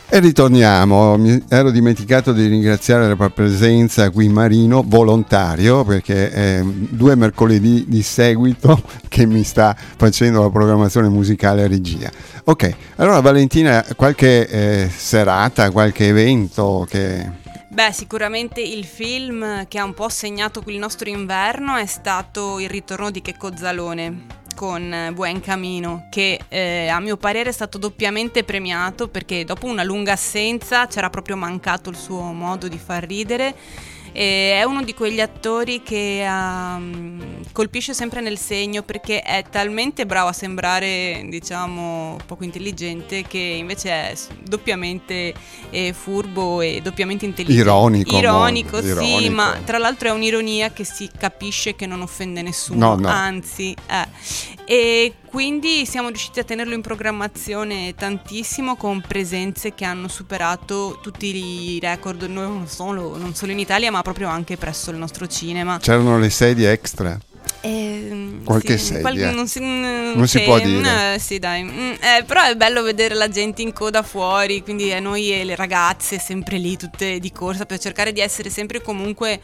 E ritorniamo, mi ero dimenticato di ringraziare la tua presenza qui Marino, volontario, perché è 2 mercoledì di seguito che mi sta facendo la programmazione musicale a regia. Ok, allora Valentina, qualche serata, qualche evento che... Beh, sicuramente il film che ha un po' segnato il nostro inverno è stato Il ritorno di Checco Zalone con Buen Camino, che a mio parere è stato doppiamente premiato perché dopo una lunga assenza c'era proprio mancato il suo modo di far ridere. E è uno di quegli attori che colpisce sempre nel segno perché è talmente bravo a sembrare, diciamo, poco intelligente, che invece è doppiamente furbo e doppiamente intelligente. Ironico, sì, ma tra l'altro è un'ironia che si capisce che non offende nessuno, no. Anzi, e quindi siamo riusciti a tenerlo in programmazione tantissimo, con presenze che hanno superato tutti i record, non solo in Italia ma proprio anche presso il nostro cinema. C'erano le sedie extra? Qualche sì, sedia non si può dire. Sì, dai. Però è bello vedere la gente in coda fuori, quindi noi e le ragazze sempre lì tutte di corsa per cercare di essere sempre comunque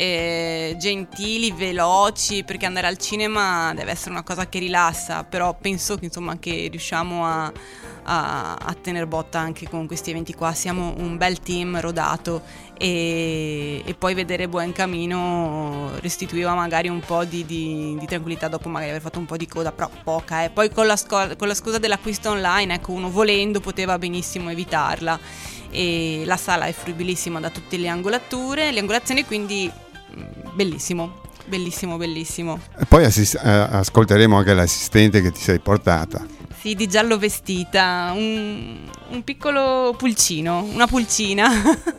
gentili, veloci, perché andare al cinema deve essere una cosa che rilassa, però penso che insomma che riusciamo a tener botta anche con questi eventi qua. Siamo un bel team rodato e poi vedere Buen Camino restituiva magari un po' di tranquillità dopo magari aver fatto un po' di coda, però poca. Poi con la scusa dell'acquisto online, ecco, uno volendo poteva benissimo evitarla, e la sala è fruibilissima da tutte le angolazioni, quindi bellissimo. E poi ascolteremo anche l'assistente che ti sei portata. Sì, di giallo vestita, un piccolo pulcino, una pulcina.